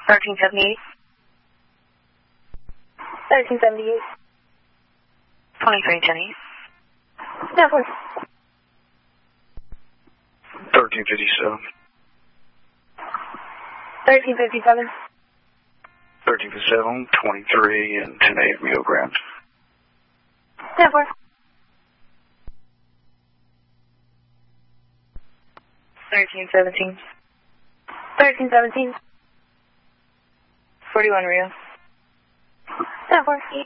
1378. 1378. 2310. Stand for. 1357. 1357. 1357, 23 and 10 milligrams. Stand for. 1317. 1317. 41 Rio. Stand for.